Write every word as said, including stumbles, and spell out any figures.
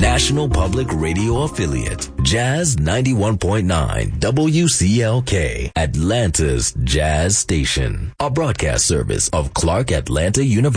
National Public Radio affiliate, Jazz ninety-one point nine W C L K, Atlanta's Jazz Station, a broadcast service of Clark Atlanta University.